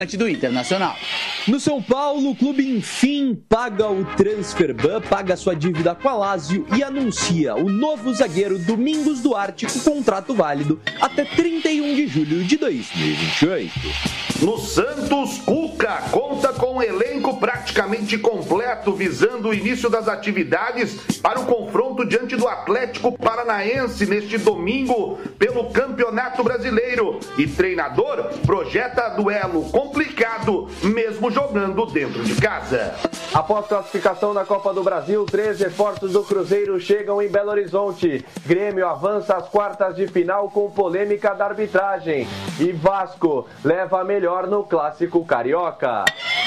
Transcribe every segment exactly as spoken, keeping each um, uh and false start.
do Internacional. No São Paulo, o clube enfim paga o Transferban, paga sua dívida com a Lazio e anuncia o novo zagueiro Domingos Duarte com contrato válido até trinta e um de julho de dois mil e vinte e oito. No Santos, Cuca conta com um elenco praticamente completo, visando o início das atividades para o confronto diante do Atlético Paranaense neste domingo pelo Campeonato Brasileiro. E treinador projeta duelo complicado, mesmo jogando dentro de casa. Após classificação na Copa do Brasil, três reforços do Cruzeiro chegam em Belo Horizonte. Grêmio avança às quartas de final com polêmica da arbitragem. E Vasco leva a melhor no Clássico Carioca.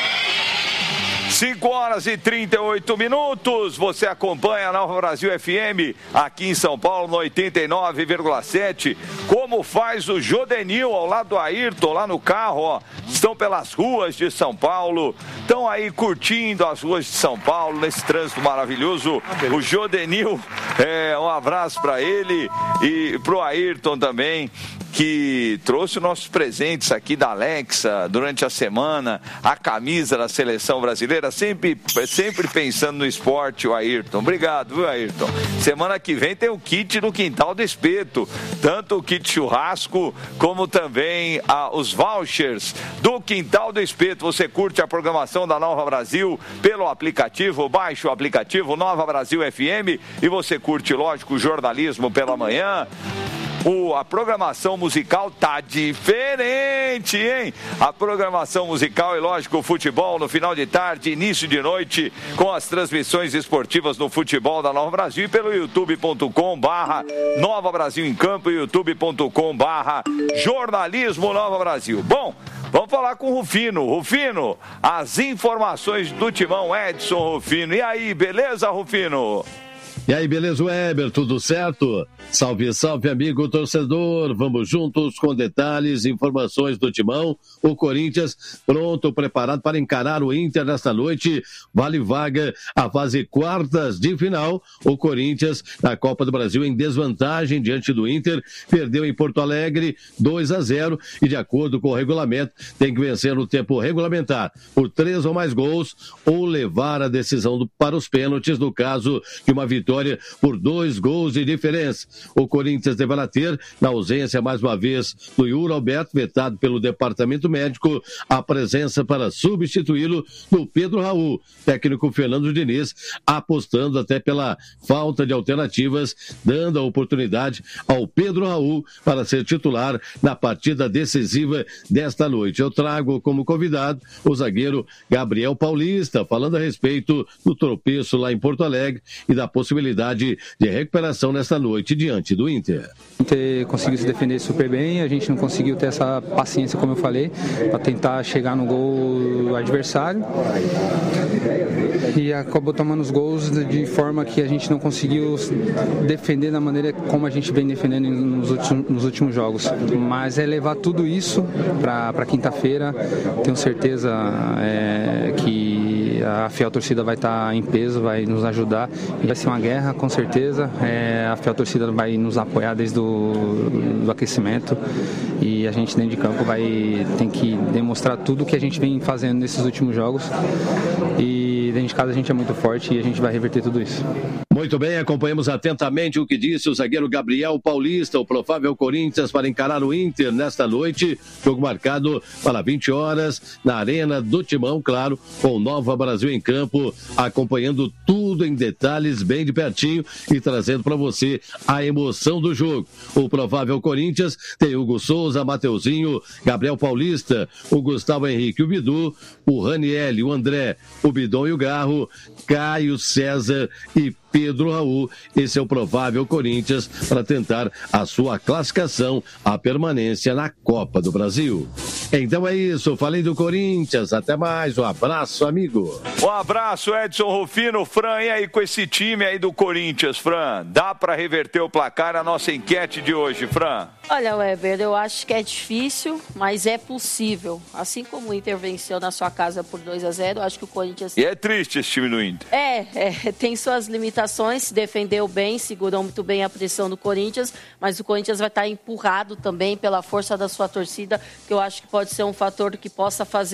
cinco horas e trinta e oito minutos, você acompanha a Nova Brasil F M aqui em São Paulo no oitenta e nove vírgula sete. Como faz o Jodenil ao lado do Ayrton lá no carro, ó. Estão pelas ruas de São Paulo, estão aí curtindo as ruas de São Paulo nesse trânsito maravilhoso. O Jodenil, é, um abraço para ele e pro Ayrton também, que trouxe nossos presentes aqui da Alexa durante a semana, a camisa da seleção brasileira, sempre, sempre pensando no esporte, o Ayrton. Obrigado, viu, Ayrton? Semana que vem tem o kit do Quintal do Espeto, tanto o kit churrasco, como também ah, os vouchers do Quintal do Espeto. Você curte a programação da Nova Brasil pelo aplicativo, baixe o aplicativo Nova Brasil F M e você curte, lógico, o jornalismo pela manhã. O, a programação musical tá diferente, hein? A programação musical e, lógico, o futebol no final de tarde, início de noite, com as transmissões esportivas no futebol da Nova Brasil e pelo youtube ponto com barra Nova Brasil em Campo e youtube ponto com barra Jornalismo Nova Brasil. Bom, vamos falar com o Rufino. Rufino, as informações do Timão, Edson Rufino. E aí, beleza, Rufino? E aí, beleza, Weber? Tudo certo? Salve, salve, amigo torcedor. Vamos juntos com detalhes e informações do Timão. O Corinthians pronto, preparado para encarar o Inter nesta noite. Vale vaga a fase quartas de final. O Corinthians, na Copa do Brasil, em desvantagem diante do Inter. Perdeu em Porto Alegre dois a zero e, de acordo com o regulamento, tem que vencer no tempo regulamentar por três ou mais gols ou levar a decisão do, para os pênaltis, no caso de uma vitória por dois gols de diferença. O Corinthians deverá ter, na ausência mais uma vez do Yuri Alberto, vetado pelo departamento médico, a presença para substituí-lo do Pedro Raul. Técnico Fernando Diniz apostando até pela falta de alternativas, dando a oportunidade ao Pedro Raul para ser titular na partida decisiva desta noite. Eu trago como convidado o zagueiro Gabriel Paulista, falando a respeito do tropeço lá em Porto Alegre e da possibilidade de recuperação nesta noite diante do Inter. O Inter conseguiu se defender super bem, a gente não conseguiu ter essa paciência, como eu falei, para tentar chegar no gol do adversário e acabou tomando os gols de forma que a gente não conseguiu defender da maneira como a gente vem defendendo nos últimos, nos últimos jogos. Mas é levar tudo isso para quinta-feira, tenho certeza é, que a fiel torcida vai estar em peso, vai nos ajudar e vai ser uma guerra, com certeza. É, a fiel torcida vai nos apoiar desde o do aquecimento e a gente dentro de campo vai ter que demonstrar tudo que a gente vem fazendo nesses últimos jogos e dentro de casa a gente é muito forte e a gente vai reverter tudo isso. Muito bem, acompanhamos atentamente o que disse o zagueiro Gabriel Paulista, o provável Corinthians para encarar o Inter nesta noite, jogo marcado para vinte horas na Arena do Timão, claro, com Nova Brasil em campo, acompanhando tudo em detalhes bem de pertinho e trazendo para você a emoção do jogo. O provável Corinthians tem Hugo Souza, Mateuzinho, Gabriel Paulista, o Gustavo Henrique, o Bidu, o Raniel, o André, o Bidon e o Garro, Caio César e Pedro Raul. Esse é o provável Corinthians para tentar a sua classificação, a permanência na Copa do Brasil. Então é isso, falei do Corinthians, até mais, um abraço, amigo. Um abraço, Edson Rufino. Fran, e aí com esse time aí do Corinthians, Fran, dá para reverter o placar? A nossa enquete de hoje, Fran. Olha, Weber, eu acho que é difícil, mas é possível. Assim como o Inter venceu na sua casa por dois a zero, eu acho que o Corinthians... E é triste esse time do Inter. É, é tem suas limitações complicações, se defendeu bem, segurou muito bem a pressão do Corinthians, mas o Corinthians vai estar empurrado também pela força da sua torcida, que eu acho que pode ser um fator que possa fazer